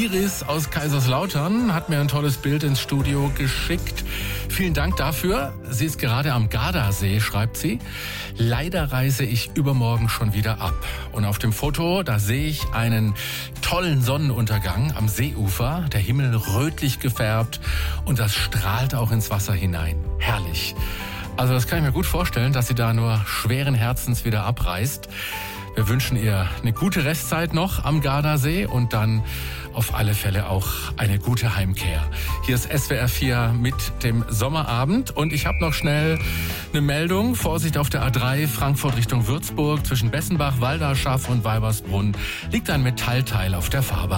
Iris aus Kaiserslautern hat mir ein tolles Bild ins Studio geschickt. Vielen Dank dafür. Sie ist gerade am Gardasee, schreibt sie. Leider reise ich übermorgen schon wieder ab. Und auf dem Foto, da sehe ich einen tollen Sonnenuntergang am Seeufer. Der Himmel rötlich gefärbt und das strahlt auch ins Wasser hinein. Herrlich. Also das kann ich mir gut vorstellen, dass sie da nur schweren Herzens wieder abreist. Wir wünschen ihr eine gute Restzeit noch am Gardasee und dann auf alle Fälle auch eine gute Heimkehr. Hier ist SWR 4 mit dem Sommerabend und ich habe noch schnell eine Meldung. Vorsicht auf der A3 Frankfurt Richtung Würzburg zwischen Bessenbach, Walderschaff und Weibersbrunn liegt ein Metallteil auf der Fahrbahn.